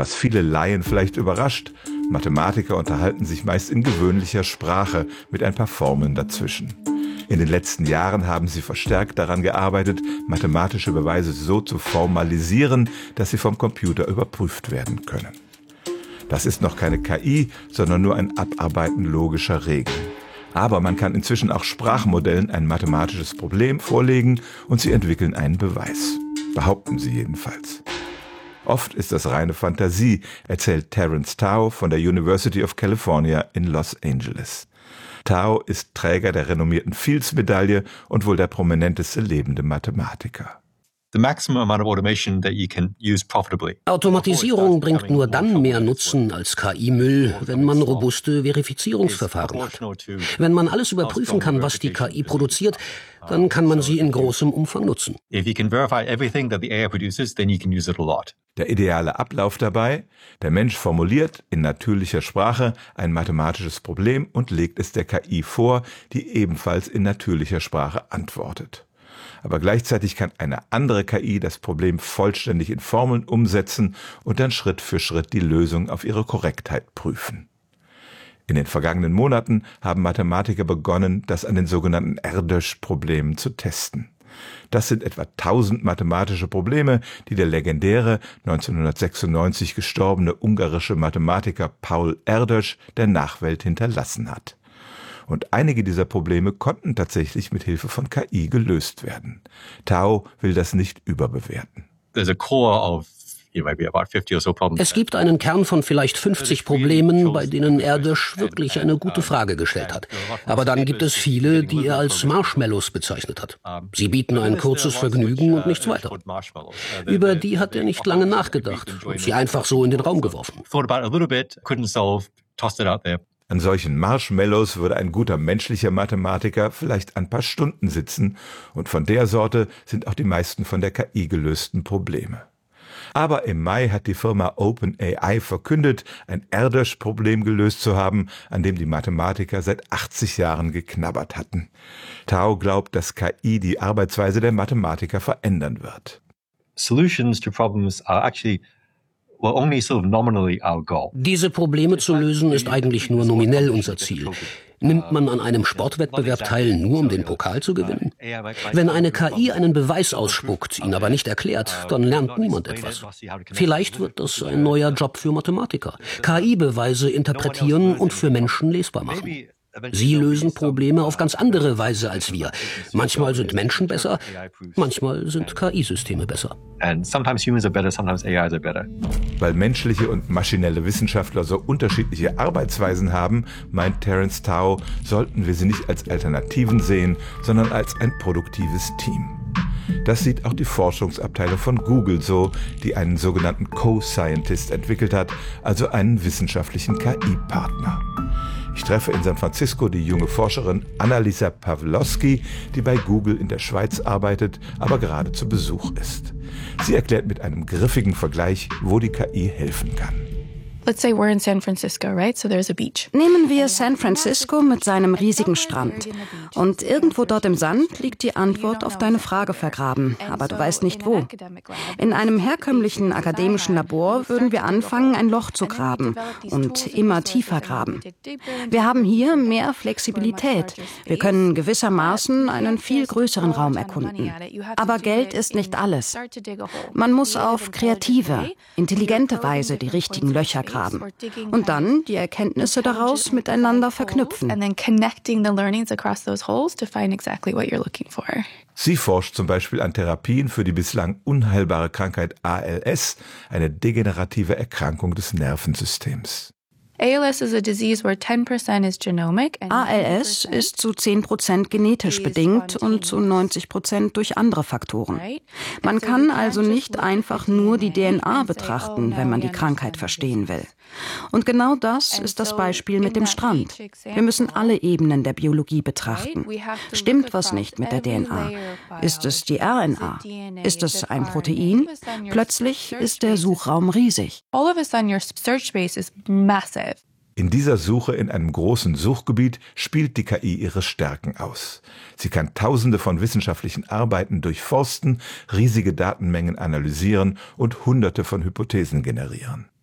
Was viele Laien vielleicht überrascht: Mathematiker unterhalten sich meist in gewöhnlicher Sprache mit ein paar Formeln dazwischen. In den letzten Jahren haben sie verstärkt daran gearbeitet, mathematische Beweise so zu formalisieren, dass sie vom Computer überprüft werden können. Das ist noch keine KI, sondern nur ein Abarbeiten logischer Regeln. Aber man kann inzwischen auch Sprachmodellen ein mathematisches Problem vorlegen und sie entwickeln einen Beweis. Behaupten sie jedenfalls. Oft ist das reine Fantasie, erzählt Terence Tao von der University of California in Los Angeles. Tao ist Träger der renommierten Fields-Medaille und wohl der prominenteste lebende Mathematiker. Automatisierung bringt nur dann mehr Nutzen als KI-Müll, wenn man robuste Verifizierungsverfahren hat. Wenn man alles überprüfen kann, was die KI produziert, dann kann man sie in großem Umfang nutzen. Der ideale Ablauf dabei: Der Mensch formuliert in natürlicher Sprache ein mathematisches Problem und legt es der KI vor, die ebenfalls in natürlicher Sprache antwortet. Aber gleichzeitig kann eine andere KI das Problem vollständig in Formeln umsetzen und dann Schritt für Schritt die Lösung auf ihre Korrektheit prüfen. In den vergangenen Monaten haben Mathematiker begonnen, das an den sogenannten Erdős-Problemen zu testen. Das sind etwa 1000 mathematische Probleme, die der legendäre 1996 gestorbene ungarische Mathematiker Paul Erdős der Nachwelt hinterlassen hat. Und einige dieser Probleme konnten tatsächlich mit Hilfe von KI gelöst werden. Tao will das nicht überbewerten. Es gibt einen Kern von vielleicht 50 Problemen, bei denen Erdős wirklich eine gute Frage gestellt hat. Aber dann gibt es viele, die er als Marshmallows bezeichnet hat. Sie bieten ein kurzes Vergnügen und nichts weiter. Über die hat er nicht lange nachgedacht und sie einfach so in den Raum geworfen. An solchen Marshmallows würde ein guter menschlicher Mathematiker vielleicht ein paar Stunden sitzen, und von der Sorte sind auch die meisten von der KI gelösten Probleme. Aber im Mai hat die Firma OpenAI verkündet, ein Erdős-Problem gelöst zu haben, an dem die Mathematiker seit 80 Jahren geknabbert hatten. Tao glaubt, dass KI die Arbeitsweise der Mathematiker verändern wird. Solutions to problems are actually only sort of nominally our goal. Diese Probleme zu lösen ist eigentlich nur nominell unser Ziel. Nimmt man an einem Sportwettbewerb teil, nur um den Pokal zu gewinnen? Wenn eine KI einen Beweis ausspuckt, ihn aber nicht erklärt, dann lernt niemand etwas. Vielleicht wird das ein neuer Job für Mathematiker. KI-Beweise interpretieren und für Menschen lesbar machen. Sie lösen Probleme auf ganz andere Weise als wir. Manchmal sind Menschen besser, manchmal sind KI-Systeme besser. Weil menschliche und maschinelle Wissenschaftler so unterschiedliche Arbeitsweisen haben, meint Terence Tao, sollten wir sie nicht als Alternativen sehen, sondern als ein produktives Team. Das sieht auch die Forschungsabteilung von Google so, die einen sogenannten Co-Scientist entwickelt hat, also einen wissenschaftlichen KI-Partner. Ich treffe in San Francisco die junge Forscherin Annalisa Pawlowski, die bei Google in der Schweiz arbeitet, aber gerade zu Besuch ist. Sie erklärt mit einem griffigen Vergleich, wo die KI helfen kann. Nehmen wir San Francisco mit seinem riesigen Strand. Und irgendwo dort im Sand liegt die Antwort auf deine Frage vergraben, aber du weißt nicht wo. In einem herkömmlichen akademischen Labor würden wir anfangen, ein Loch zu graben und immer tiefer graben. Wir haben hier mehr Flexibilität. Wir können gewissermaßen einen viel größeren Raum erkunden. Aber Geld ist nicht alles. Man muss auf kreative, intelligente Weise die richtigen Löcher graben und dann die Erkenntnisse daraus miteinander verknüpfen. Sie forscht zum Beispiel an Therapien für die bislang unheilbare Krankheit ALS, eine degenerative Erkrankung des Nervensystems. ALS ist zu 10% genetisch bedingt und zu 90% durch andere Faktoren. Man kann also nicht einfach nur die DNA betrachten, wenn man die Krankheit verstehen will. Und genau das ist das Beispiel mit dem Strand. Wir müssen alle Ebenen der Biologie betrachten. Stimmt was nicht mit der DNA? Ist es die RNA? Ist es ein Protein? Plötzlich ist der Suchraum riesig. In dieser Suche in einem großen Suchgebiet spielt die KI ihre Stärken aus. Sie kann Tausende von wissenschaftlichen Arbeiten durchforsten, riesige Datenmengen analysieren und Hunderte von Hypothesen generieren.